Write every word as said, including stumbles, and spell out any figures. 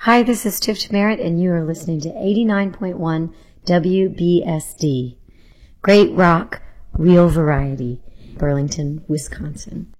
Hi, this is Tiff Merritt, and you are listening to eighty-nine point one W B S D. Great rock, real variety, Burlington, Wisconsin.